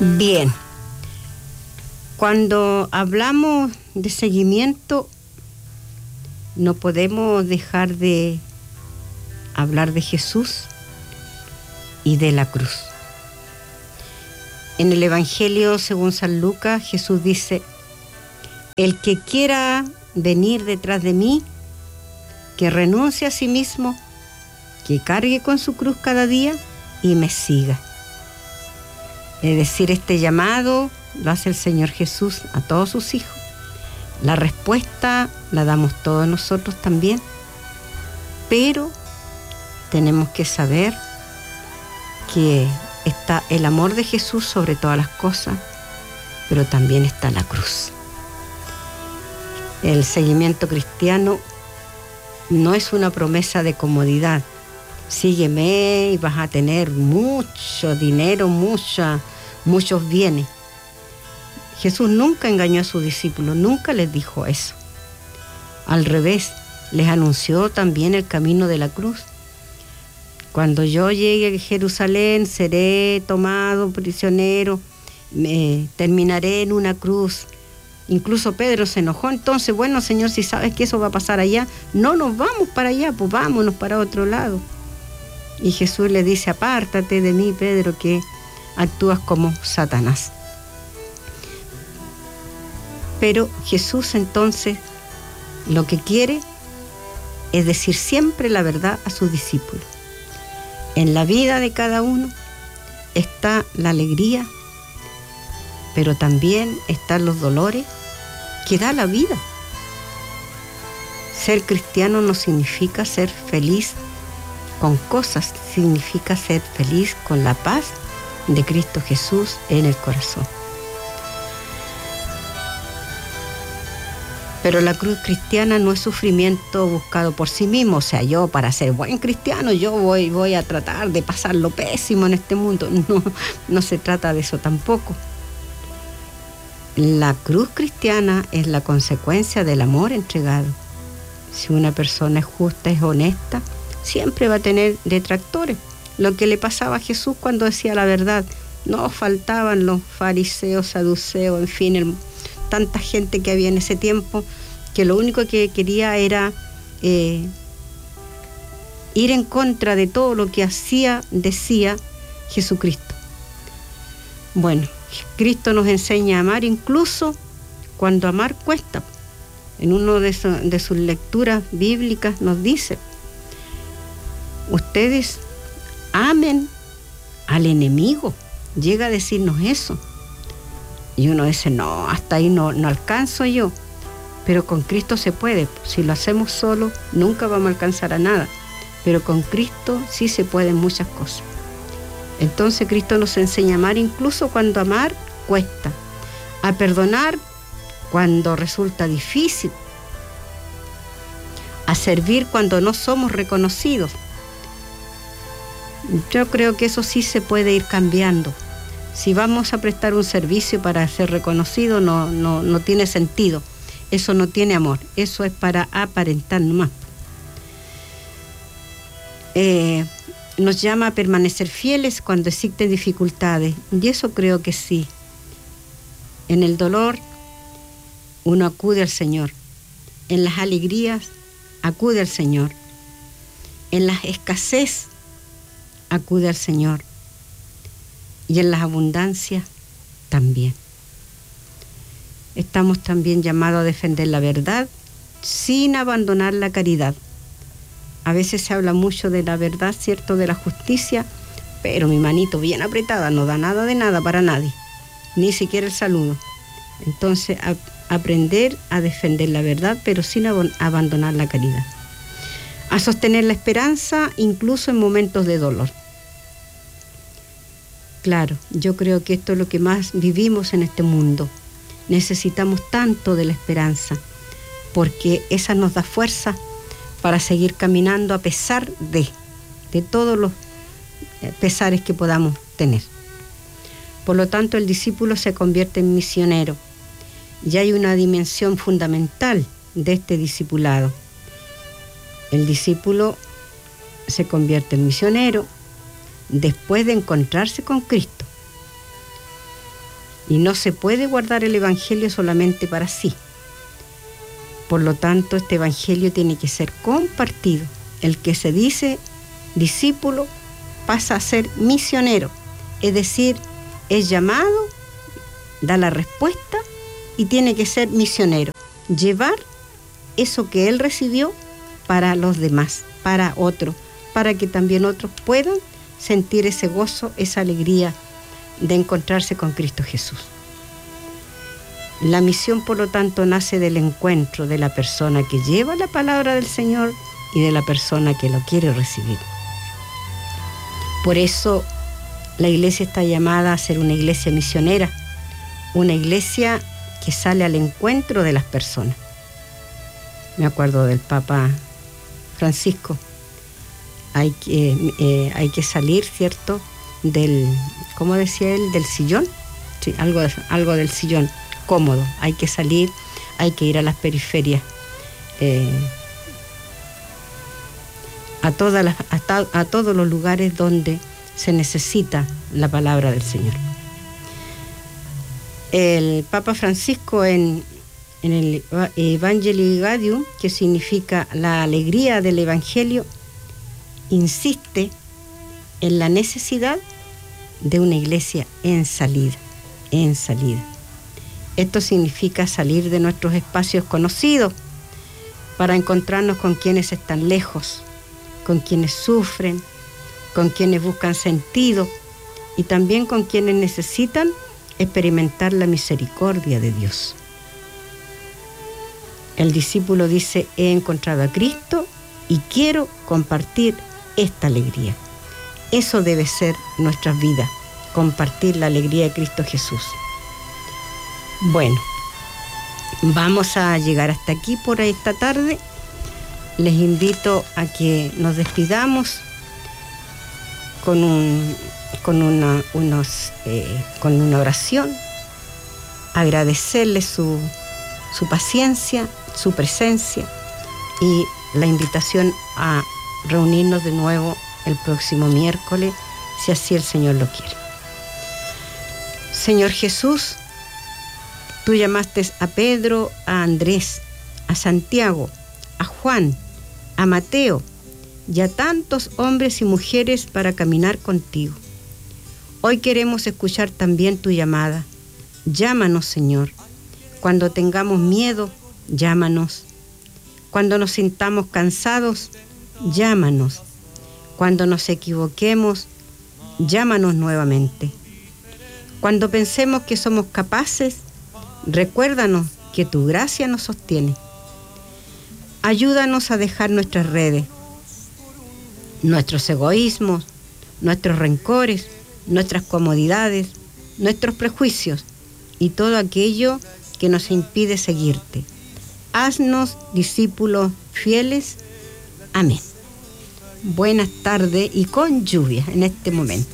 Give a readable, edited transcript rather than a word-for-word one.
Bien, cuando hablamos de seguimiento, no podemos dejar de hablar de Jesús y de la cruz. En el Evangelio según San Lucas, Jesús dice: el que quiera venir detrás de mí, que renuncie a sí mismo, que cargue con su cruz cada día y me siga. Es decir, este llamado lo hace el Señor Jesús a todos sus hijos. La respuesta la damos todos nosotros también, pero tenemos que saber que está el amor de Jesús sobre todas las cosas, pero también está la cruz. El seguimiento cristiano no es una promesa de comodidad. Sígueme y vas a tener mucho dinero, muchos bienes. Jesús nunca engañó a sus discípulos, nunca les dijo eso. Al revés, les anunció también el camino de la cruz. Cuando yo llegue a Jerusalén, seré tomado prisionero, terminaré en una cruz. Incluso Pedro se enojó. Entonces, bueno, Señor, si sabes que eso va a pasar allá, no nos vamos para allá, pues vámonos para otro lado. Y Jesús le dice: apártate de mí, Pedro, que actúas como Satanás. Pero Jesús entonces lo que quiere es decir siempre la verdad a sus discípulos. En la vida de cada uno está la alegría, pero también están los dolores que da la vida. Ser cristiano no significa ser feliz con cosas, significa ser feliz con la paz de Cristo Jesús en el corazón. Pero la cruz cristiana no es sufrimiento buscado por sí mismo. O sea, yo para ser buen cristiano, yo voy a tratar de pasar lo pésimo en este mundo. No se trata de eso tampoco. La cruz cristiana es la consecuencia del amor entregado. Si una persona es justa, es honesta, siempre va a tener detractores. Lo que le pasaba a Jesús cuando decía la verdad. No faltaban los fariseos, saduceos, en fin, tanta gente que había en ese tiempo, que lo único que quería era ir en contra de todo lo que decía Jesucristo. Bueno, Cristo nos enseña a amar incluso cuando amar cuesta. En una de sus lecturas bíblicas nos dice: ustedes amen al enemigo. Llega a decirnos eso. Y uno dice: no, hasta ahí no alcanzo yo. Pero con Cristo se puede. Si lo hacemos solo, nunca vamos a alcanzar a nada. Pero con Cristo sí se pueden muchas cosas. Entonces Cristo nos enseña a amar incluso cuando amar cuesta. A perdonar cuando resulta difícil. A servir cuando no somos reconocidos. Yo creo que eso sí se puede ir cambiando. Si vamos a prestar un servicio para ser reconocido, no tiene sentido. Eso no tiene amor. Eso es para aparentar nomás. Nos llama a permanecer fieles cuando existen dificultades. Y eso creo que sí. En el dolor, uno acude al Señor. En las alegrías, acude al Señor. En la escasez, acude al Señor. Y en las abundancias también. Estamos también llamados a defender la verdad sin abandonar la caridad. A veces se habla mucho de la verdad, ¿cierto?, de la justicia, pero mi manito bien apretada no da nada de nada para nadie, ni siquiera el saludo. Entonces, aprender a defender la verdad, pero sin abandonar la caridad. A sostener la esperanza incluso en momentos de dolor. Claro, yo creo que esto es lo que más vivimos en este mundo. Necesitamos tanto de la esperanza, porque esa nos da fuerza para seguir caminando a pesar de todos los pesares que podamos tener. Por lo tanto, el discípulo se convierte en misionero. Y hay una dimensión fundamental de este discipulado. El discípulo se convierte en misionero después de encontrarse con Cristo. Y no se puede guardar el Evangelio solamente para sí. Por lo tanto, este Evangelio tiene que ser compartido. El que se dice discípulo pasa a ser misionero, es decir, es llamado, da la respuesta y tiene que ser misionero. Llevar eso que él recibió para los demás, para otros, para que también otros puedan sentir ese gozo, esa alegría de encontrarse con Cristo Jesús. La misión, por lo tanto, nace del encuentro de la persona que lleva la palabra del Señor y de la persona que lo quiere recibir. Por eso la iglesia está llamada a ser una iglesia misionera, una iglesia que sale al encuentro de las personas. Me acuerdo del Papa Francisco. Hay que salir, ¿cierto?, ¿cómo decía él?, del sillón. Sí, algo del sillón, cómodo. Hay que salir, hay que ir a las periferias, a todos los lugares donde se necesita la palabra del Señor. El Papa Francisco en el Evangelii Gaudium, que significa la alegría del Evangelio, insiste en la necesidad de una iglesia en salida. Esto significa salir de nuestros espacios conocidos para encontrarnos con quienes están lejos, con quienes sufren, con quienes buscan sentido y también con quienes necesitan experimentar la misericordia de Dios. El discípulo dice: he encontrado a Cristo y quiero compartir esta alegría. Eso debe ser nuestras vidas, compartir la alegría de Cristo Jesús. Bueno, vamos a llegar hasta aquí por esta tarde. Les invito a que nos despidamos con una oración, agradecerle su paciencia, su presencia y la invitación a reunirnos de nuevo el próximo miércoles, si así el Señor lo quiere. Señor Jesús, tú llamaste a Pedro, a Andrés, a Santiago, a Juan, a Mateo y a tantos hombres y mujeres para caminar contigo. Hoy queremos escuchar también tu llamada. Llámanos, Señor. Cuando tengamos miedo, llámanos. Cuando nos sintamos cansados, llámanos. Cuando nos equivoquemos, llámanos nuevamente. Cuando pensemos que somos capaces, recuérdanos que tu gracia nos sostiene. Ayúdanos a dejar nuestras redes, nuestros egoísmos, nuestros rencores, nuestras comodidades, nuestros prejuicios y todo aquello que nos impide seguirte. Haznos discípulos fieles. Amén. Buenas tardes y con lluvia en este momento.